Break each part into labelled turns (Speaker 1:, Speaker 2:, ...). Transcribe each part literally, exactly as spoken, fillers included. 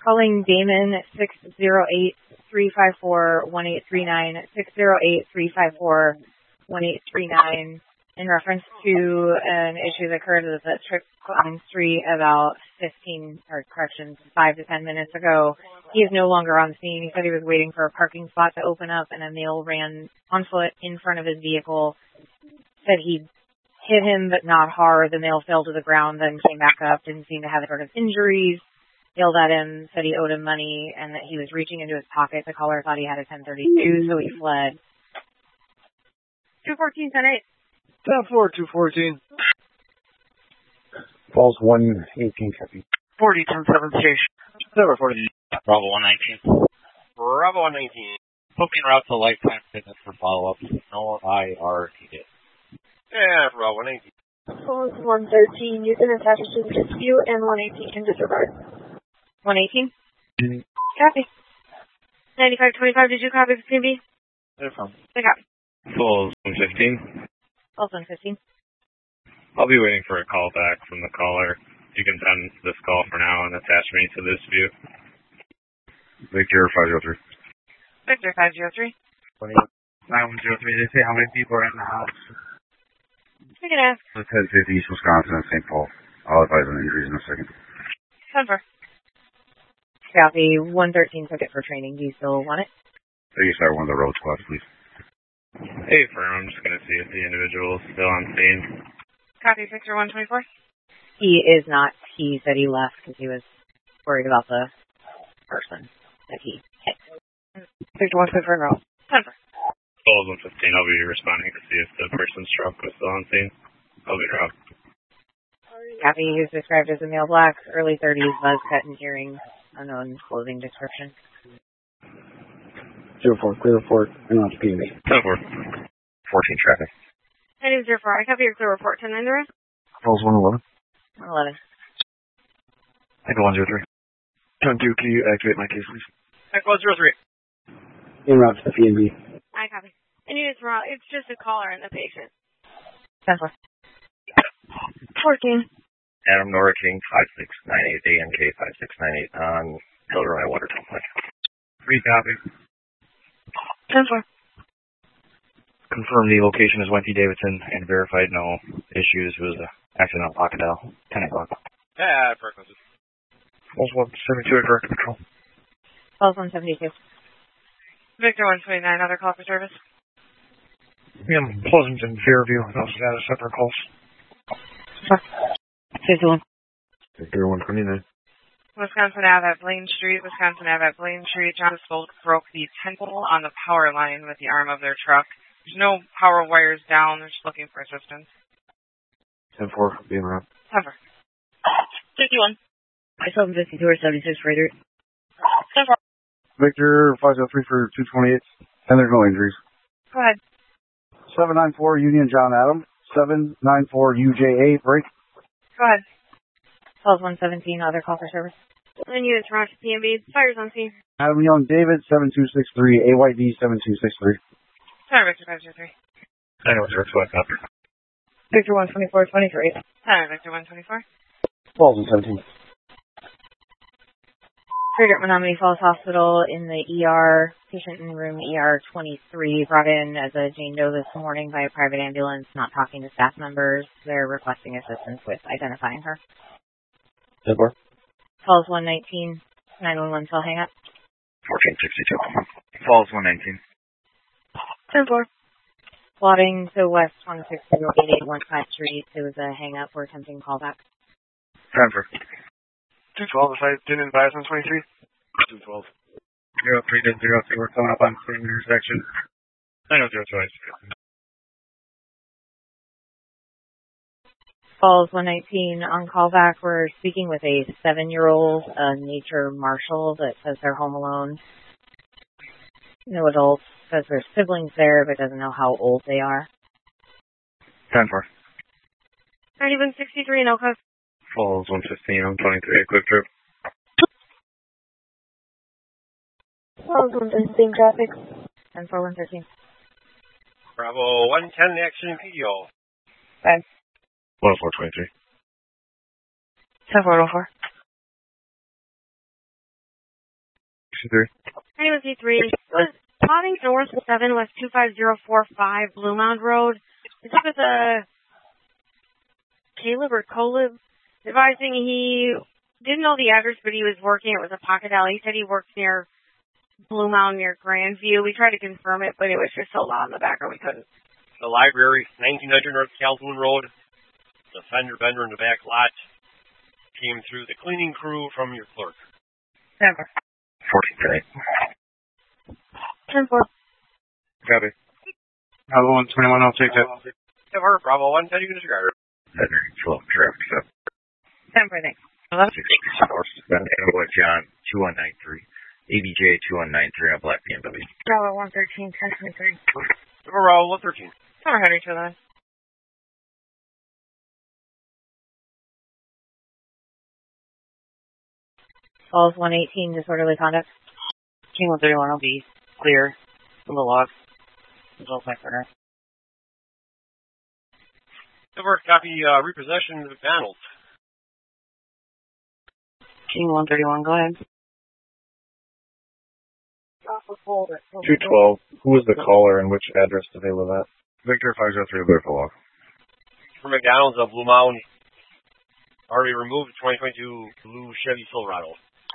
Speaker 1: Calling Damon at six zero eight, three five four, one eight three nine, six zero eight, three five four, one eight three nine, in reference to an issue that occurred at the Trick Line Street about fifteen, or corrections, five to ten minutes ago. He is no longer on scene. He said he was waiting for a parking spot to open up, and a male ran on foot in front of his vehicle. Said he hit him, but not hard. The male fell to the ground, then came back up, didn't seem to have sort of injuries. Yelled at him, said he owed him money, and that he was reaching into his pocket. The caller thought he had a ten thirty-two, so he fled. two fourteen, ten eight.
Speaker 2: ten four, two fourteen.
Speaker 3: Falls one eighteen, copy.
Speaker 2: forty, ten seven station.
Speaker 4: Silver forty. Bravo one nineteen.
Speaker 2: Bravo one nineteen.
Speaker 4: Booking route to Lifetime Fitness for follow-up. No I R needed.
Speaker 2: Yeah, Bravo one eighteen.
Speaker 5: Falls one thirteen. You can attach to the dispute and one eighteen can disregard.
Speaker 1: one eighteen?
Speaker 3: Mm-hmm.
Speaker 1: Copy. ninety-five twenty-five, did you copy the C B?
Speaker 4: No problem.
Speaker 1: I copy.
Speaker 4: Falls one fifteen.
Speaker 1: Falls one fifteen.
Speaker 4: I'll be waiting for a call back from the caller. You can send this call for now and attach me to this view.
Speaker 3: Victor five zero three.
Speaker 1: Victor five zero three.
Speaker 3: nine one zero three, they say how many people are in the house?
Speaker 1: We can ask.
Speaker 3: It's ten fifty East Wisconsin and Saint Paul. I'll advise on injuries in a second.
Speaker 1: ten four. Copy. one thirteen took it for training. Do you still want it?
Speaker 3: Please start one of the road squads, please.
Speaker 4: Hey, firm. I'm just going to see if the individual is still on scene.
Speaker 1: Copy. Victor one twenty-four. He is not. He said he left because he was worried about the person that he hit. Victor one twenty-four. No. ten four.
Speaker 4: Falls one fifteen. I'll be responding to see if the person's truck was still on scene. I'll be dropped.
Speaker 1: Copy. He was described as a male black, early thirties, buzz cut and earrings. Unknown clothing description.
Speaker 3: zero four, clear report, and on to P and B.
Speaker 4: ten four.
Speaker 3: fourteen traffic.
Speaker 5: Heading zero four. I copy your clear report. ten nine zero.
Speaker 3: Falls one eleven.
Speaker 1: one eleven.
Speaker 3: Echo one zero three. ten two, can you activate my case, please?
Speaker 2: Echo zero three.
Speaker 3: En route to the P and B.
Speaker 5: I copy. And it's wrong. It's just a caller and a patient.
Speaker 1: ten four.
Speaker 5: fourteen.
Speaker 6: Adam Nora King, five six nine eight, A N K five six nine eight on Hillroy Watertown Point.
Speaker 3: Three copy.
Speaker 5: ten four.
Speaker 3: Confirm the location is Wendy Davidson and verified no issues. It was an accident on Pocadell. ten o'clock.
Speaker 2: Yeah, frequency.
Speaker 3: Falls one seventy-two at direct control.
Speaker 1: Falls one seventy-two.
Speaker 5: Victor one twenty-nine. Other call for service.
Speaker 3: Yeah, Pleasanton, Fairview. Those are separate calls.
Speaker 1: fifty-one.
Speaker 3: Victor one twenty-nine.
Speaker 5: Wisconsin Ave at Blaine Street. Wisconsin Ave at Blaine Street. John Spoke broke the temple on the power line with the arm of their truck. There's no power wires down. They're just looking for assistance.
Speaker 3: ten four, being around.
Speaker 5: ten four. fifty-one.
Speaker 1: I saw him fifty-two or seventy-six, Raider.
Speaker 5: ten four.
Speaker 3: Victor five zero three for two twenty-eight. And there's no injuries.
Speaker 5: Go ahead.
Speaker 3: seven nine four Union John Adam. seven nine four U J A, break.
Speaker 5: Go ahead.
Speaker 1: Falls one seventeen, other call for service.
Speaker 5: And units from P and B. Fires on scene.
Speaker 3: Adam Young David, seven two six three, A Y D seven two six three.
Speaker 5: Sorry, Victor five zero three.
Speaker 4: I know it's reflect up.
Speaker 1: Victor one twenty-four twenty-three.
Speaker 5: Sorry, Victor one twenty-four.
Speaker 3: Falls one seventeen.
Speaker 1: Trigger at Menominee Falls Hospital in the E R. Patient in room E R twenty-three, brought in as a Jane Doe this morning by a private ambulance, not talking to staff members. They're requesting assistance with identifying her.
Speaker 3: ten four.
Speaker 1: Falls one nineteen, nine one one cell hang up.
Speaker 6: fourteen sixty-two. Falls one nineteen.
Speaker 5: ten four.
Speaker 1: Plotting to West one six zero eight eight one five Street. It was a hang up. We're attempting callback.
Speaker 6: ten four.
Speaker 3: two twelve, if I didn't advise on twenty-three. two twelve. zero three to zero three, we're coming up on the same intersection.
Speaker 4: I know zero two.
Speaker 1: Falls one nineteen on callback. We're speaking with a seven-year-old, a nature marshal that says they're home alone. No adults. Says there's siblings there, but doesn't know how old they are.
Speaker 6: ten four.
Speaker 5: thirty-one sixty-three, no cause.
Speaker 4: Falls one fifteen on twenty-three, quick trip.
Speaker 5: Falls one thirteen, traffic.
Speaker 1: ten four one thirteen.
Speaker 2: Bravo one ten, action P O.
Speaker 1: Five.
Speaker 4: one four twenty-three.
Speaker 1: ten four oh four.
Speaker 3: C three.
Speaker 7: My name is C three. It was plotting north seven West two five zero four five Blue Mound Road. This was a Caleb or Colib advising he didn't know the address, but he was working. It was a pocket alley. He said he worked near Blue Mound near Grandview. We tried to confirm it, but it was just so loud in the background we couldn't.
Speaker 2: The library, nineteen hundred North Calhoun Road. The fender bender in the back lot came through the cleaning crew from your clerk.
Speaker 1: Never.
Speaker 6: fourteen ten.
Speaker 7: ten four.
Speaker 3: Copy. Bravo one twenty-one, I'll take that.
Speaker 2: Never. Bravo one ten, you can disregard.
Speaker 6: Fender, slow traffic stop.
Speaker 1: Ten for next.
Speaker 6: six four, Iowa John two one nine three. A B J two one nine three on Black B M W.
Speaker 7: Bravo one thirteen, ten twenty-three.
Speaker 2: Bravo one thirteen.
Speaker 5: We're heading to that.
Speaker 1: Falls one eighteen, disorderly conduct.
Speaker 8: King one thirty-one will be clear from the logs. As well as my partner.
Speaker 2: Never. Copy uh, repossession of McDonald's.
Speaker 8: King one thirty-one, go ahead.
Speaker 3: two twelve, who was the caller and which address do they live at?
Speaker 6: Victor five zero three, Blair Log.
Speaker 2: For McDonald's of Blue Mound. Already removed twenty twenty-two blue Chevy Silverado.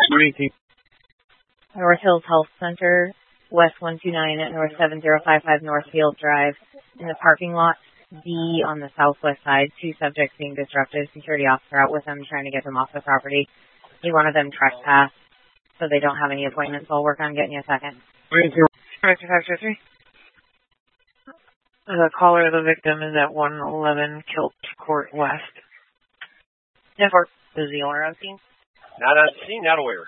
Speaker 1: North Hills Health Center, West one two nine at North seven zero five five Northfield Drive. In the parking lot B on the southwest side, two subjects being disruptive. Security officer out with them trying to get them off the property. He wanted them trespass, so they don't have any appointments. I'll work on getting you a second.
Speaker 5: five two three. The caller of the victim is at one eleven Kilt Court West.
Speaker 1: ten four.
Speaker 8: Is the owner on scene?
Speaker 2: Not on scene, not aware.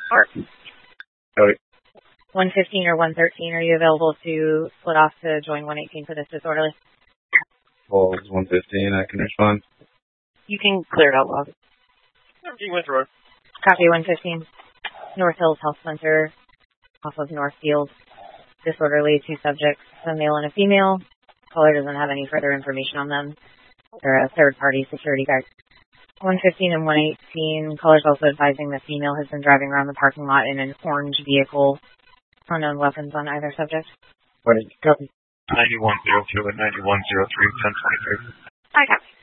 Speaker 1: one fifteen or one thirteen, are you available to split off to join one eighteen for this disorderly?
Speaker 3: Well, it's one fifteen, I can respond.
Speaker 8: You can clear it out loud.
Speaker 2: seventeen went through.
Speaker 1: Copy one fifteen. North Hills Health Center, off of Northfield. Disorderly, two subjects, a male and a female. Caller doesn't have any further information on them. They're a third-party security guard. one fifteen and one eighteen, caller's also advising the female has been driving around the parking lot in an orange vehicle. Unknown weapons on either subject.
Speaker 3: What is
Speaker 8: Copy.
Speaker 3: ninety-one zero two and ninety-one zero three, ten twenty-three.
Speaker 7: I got it.